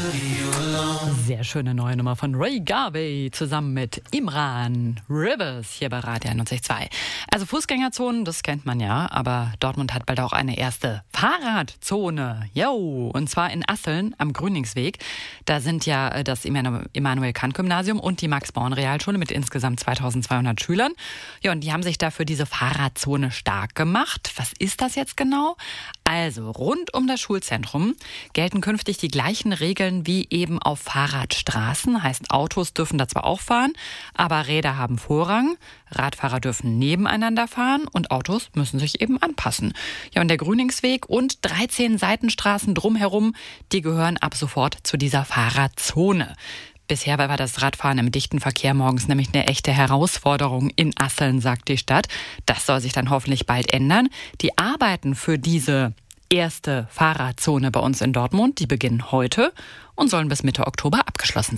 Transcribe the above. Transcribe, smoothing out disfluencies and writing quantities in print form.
Sehr schöne neue Nummer von Ray Garvey zusammen mit Imran Rivers hier bei Radio 91.2. Also Fußgängerzonen, das kennt man ja, aber Dortmund hat bald auch eine erste Fahrradzone. Jo, und zwar in Asseln am Grüningsweg. Da sind ja das Immanuel-Kant-Gymnasium und die Max-Born-Realschule mit insgesamt 2200 Schülern. Ja, und die haben sich dafür diese Fahrradzone stark gemacht. Was ist das jetzt genau? Also, rund um das Schulzentrum gelten künftig die gleichen Regeln wie eben auf Fahrradstraßen. Heißt, Autos dürfen da zwar auch fahren, aber Räder haben Vorrang. Radfahrer dürfen nebeneinander fahren und Autos müssen sich eben anpassen. Ja, und der Grüningsweg und 13 Seitenstraßen drumherum, die gehören ab sofort zu dieser Fahrradzone. Bisher war das Radfahren im dichten Verkehr morgens nämlich eine echte Herausforderung in Asseln, sagt die Stadt. Das soll sich dann hoffentlich bald ändern. Die Arbeiten für diese erste Fahrradzone bei uns in Dortmund, die beginnen heute und sollen bis Mitte Oktober abgeschlossen sein.